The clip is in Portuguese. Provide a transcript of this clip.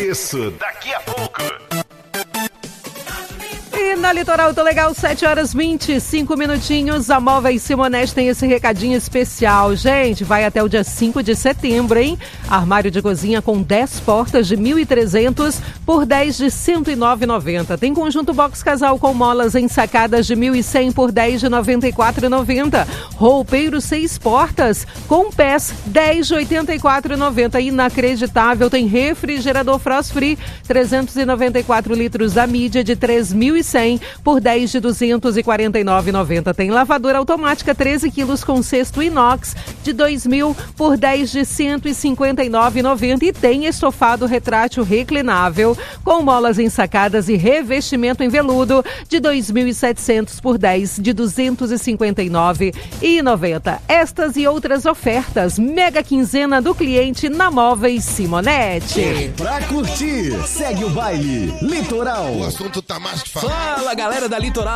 preço daqui a pouco. E na Litoral Tô Legal, 7h25 minutinhos, a Móveis Simonetti tem esse recadinho especial. Gente, vai até o dia 5 de setembro, hein? Armário de cozinha com 10 portas de 1.300 por 10 de 109,90. Tem conjunto box casal com molas ensacadas de 1.100 por 10 de 94,90. Roupeiro 6 portas com pés 10 de 84,90. Inacreditável, tem refrigerador Frost Free 394 litros da mídia de 3.100 por 10 de 249,90. Tem lavadora automática 13 quilos com cesto inox de 2.000 por 10 de 159,90. E tem estofado retrátil reclinável com molas ensacadas e revestimento em veludo de 2.700 por 10 de 259,90. Estas e outras ofertas, mega quinzena do cliente na Móveis Simonetti. Pra curtir, segue o baile Litoral. O assunto tá mais que falado. Fala, galera da Litoral.